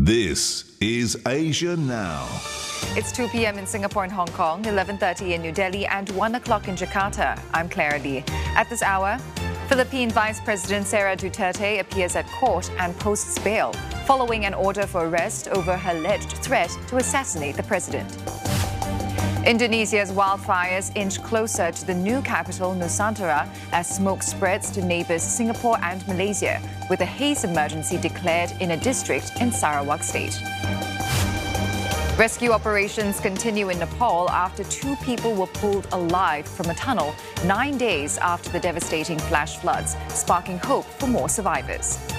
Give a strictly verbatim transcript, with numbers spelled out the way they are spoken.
This is Asia Now. It's two p m in Singapore and Hong Kong, eleven thirty in New Delhi and one o'clock in Jakarta. I'm Clara Lee. At this hour, Philippine Vice President Sara Duterte appears at court and posts bail, following an order for arrest over her alleged threat to assassinate the president. Indonesia's wildfires inch closer to the new capital, Nusantara, as smoke spreads to neighbours Singapore and Malaysia, with a haze emergency declared in a district in Sarawak State. Rescue operations continue in Nepal after two people were pulled alive from a tunnel nine days after the devastating flash floods, sparking hope for more survivors.